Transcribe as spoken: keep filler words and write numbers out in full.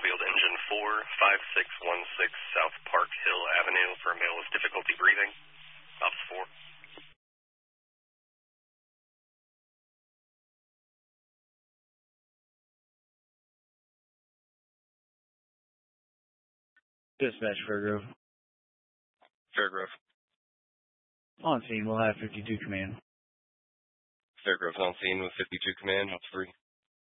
Smallfield Engine four, five six one six South Park Hill Avenue for a male with difficulty breathing. Ops four. Dispatch Fairgrove. Fairgrove. On scene, we'll have fifty-two command. Fairgrove's on scene with fifty-two command. Ops three.